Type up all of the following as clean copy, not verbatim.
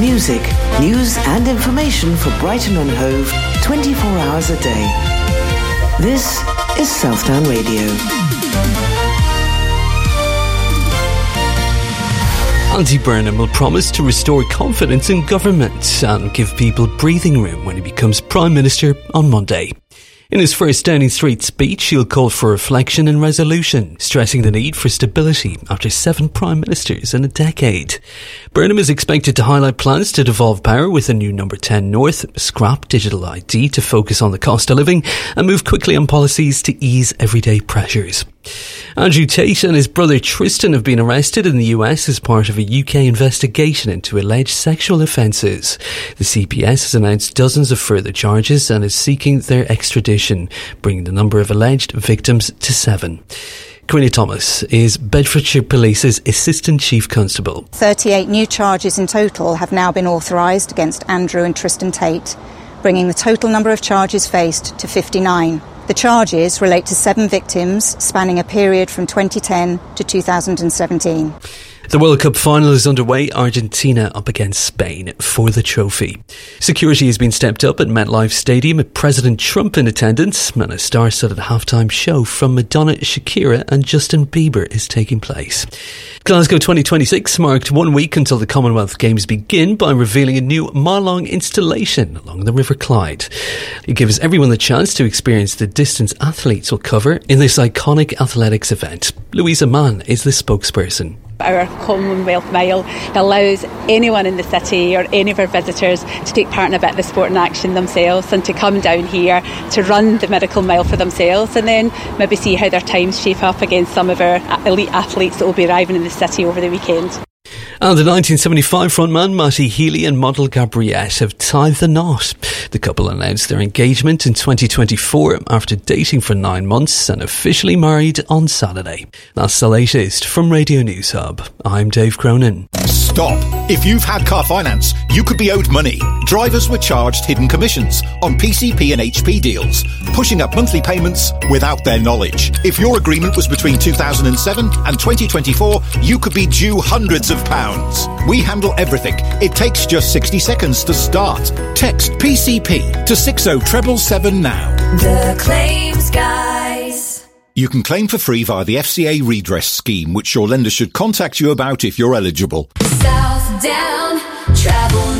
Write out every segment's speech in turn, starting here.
Music, news and information for Brighton and Hove 24 hours a day. This is Southdown Radio. Andy Burnham will promise to restore confidence in government and give people breathing room when he becomes Prime Minister on Monday. In his first Downing Street speech, he'll call for reflection and resolution, stressing the need for stability after 7 prime ministers in a decade. Burnham is expected to highlight plans to devolve power with a new Number 10 North, scrap digital ID to focus on the cost of living, and move quickly on policies to ease everyday pressures. Andrew Tate and his brother Tristan have been arrested in the US as part of a UK investigation into alleged sexual offences. The CPS has announced dozens of further charges and is seeking their extradition, bringing the number of alleged victims to 7. Queenie Thomas is Bedfordshire Police's Assistant Chief Constable. 38 new charges in total have now been authorised against Andrew and Tristan Tate, bringing the total number of charges faced to 59. The charges relate to 7 victims spanning a period from 2010 to 2017. The World Cup final is underway, Argentina up against Spain for the trophy. Security has been stepped up at MetLife Stadium with President Trump in attendance, and a star-studded halftime show from Madonna, Shakira and Justin Bieber is taking place. Glasgow 2026 marked 1 week until the Commonwealth Games begin by revealing a new mile-long installation along the River Clyde. It gives everyone the chance to experience the distance athletes will cover in this iconic athletics event. Louisa Mann is the spokesperson. Our Commonwealth Mile allows anyone in the city or any of our visitors to take part in a bit of the sport and action themselves and to come down here to run the Miracle Mile for themselves and then maybe see how their times shape up against some of our elite athletes that will be arriving in the city over the weekend. And the 1975 frontman Matty Healy and model Gabriette have tied the knot. The couple announced their engagement in 2024 after dating for 9 months and officially married on Saturday. That's the latest from Radio News Hub. I'm Dave Cronin. Stop. If you've had car finance, you could be owed money. Drivers were charged hidden commissions on PCP and HP deals, pushing up monthly payments without their knowledge. If your agreement was between 2007 and 2024, you could be due hundreds of pounds. We handle everything. It takes just 60 seconds to start. Text PCP to 60777 now. The Claims Guys. You can claim for free via the FCA redress scheme, which your lender should contact you about if you're eligible. Southdown Travel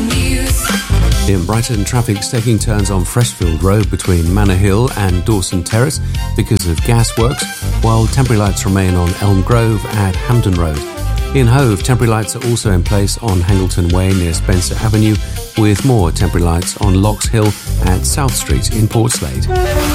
News. In Brighton, traffic's taking turns on Freshfield Road between Manor Hill and Dawson Terrace because of gas works, while temporary lights remain on Elm Grove at Hampden Road. In Hove, temporary lights are also in place on Hangleton Way near Spencer Avenue, with more temporary lights on Locks Hill at South Street in Portslade.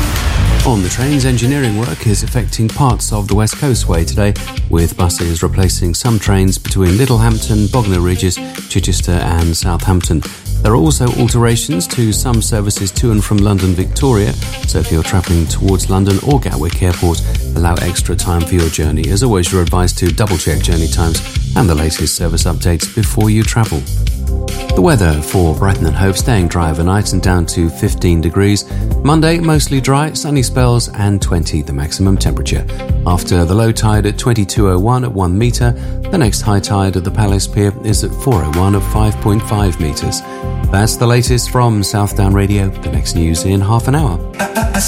On the trains, engineering work is affecting parts of the West Coastway today, with buses replacing some trains between Littlehampton, Bognor Regis, Chichester and Southampton. There are also alterations to some services to and from London Victoria, so if you're travelling towards London or Gatwick Airport, allow extra time for your journey. As always, you're advised to double-check journey times and the latest service updates before you travel. The weather for Brighton and Hove, staying dry overnight and down to 15 degrees. Monday, mostly dry, sunny spells and 20 the maximum temperature. After the low tide at 22:01 at 1 metre, the next high tide at the Palace Pier is at 4:01 at 5.5 metres. That's the latest from Southdown Radio. The next news in half an hour.